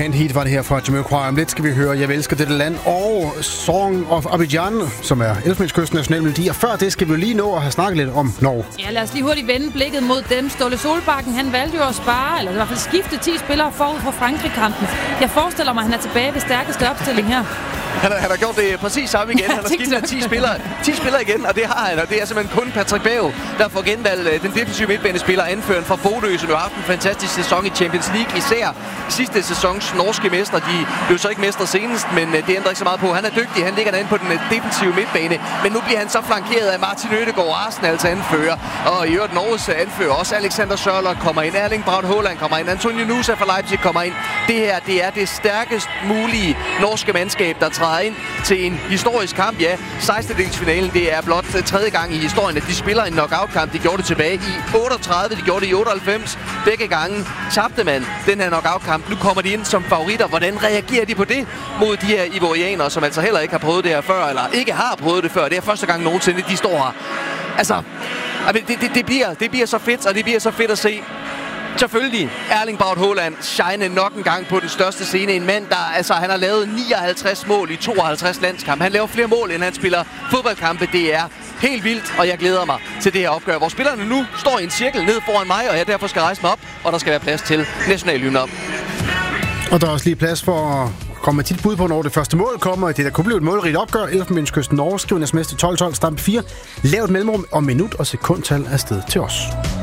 Can't Heat var det her fra Jamiroquai. Om lidt skal vi høre Jeg vil elske dette land og Song of Abidjan, som er Elfenbenskystens nationale melodi. Og før det skal vi jo lige nå at have snakket lidt om Norge. Ja, lad os lige hurtigt vende blikket mod dem. Ståle Solbakken, han valgte jo at spare, eller i hvert fald skifte 10 spillere forud for Frankrig-kampen. Jeg forestiller mig, at han er tilbage ved stærkeste opstilling her. Han har gjort det præcis samme igen. Han har skiftet 10 spillere igen, og det har han. Og det er simpelthen kun Patrick Berg, der får genvalgt den defensive midtbanespiller, anføreren fra Bodø, som jo har haft en fantastisk sæson i Champions League. Især sidste sæsons norske mestre. De blev så ikke mestre senest, men det ændrer ikke så meget på. Han er dygtig, han ligger derinde på den defensive midtbane. Men nu bliver han så flankeret af Martin Ødegaard, Arsenals anfører. Og i øvrigt Norges anfører også Alexander Sørloth kommer ind. Erling Braut Haaland kommer ind. Antonio Nusa fra Leipzig kommer ind. Det her, det er det stærkest mulige norske mandskab, der træder ind til en historisk kamp. Ja, 16-delsfinalen, det er blot tredje gang i historien, at de spiller en knockout-kamp. De gjorde det tilbage i 38, de gjorde det i 98. Begge gange tabte man den her knockout-kamp. Nu kommer de ind som favoritter. Hvordan reagerer de på det mod de her ivorianere, som altså heller ikke har prøvet det her før, eller ikke har prøvet det før? Det er første gang nogensinde, de står her. Altså, det bliver så fedt, og det bliver så fedt at se. Selvfølgelig Erling Braut Haaland shine nok en gang på den største scene. En mand, der han har lavet 59 mål i 52 landskampe. Han laver flere mål, end han spiller fodboldkampe. Det er helt vildt, og jeg glæder mig til det her opgør, hvor spillerne nu står i en cirkel ned foran mig, og jeg derfor skal rejse mig op, og der skal være plads til nationalhymnen op. Og der er også lige plads for at komme med dit bud på, når det første mål kommer. Det der kunne blive et målrigt opgør. Elfenbenskysten Norge skriver en sms til 1212 stampe 4. Lav et mellemrum og minut og sekundtal afsted til os.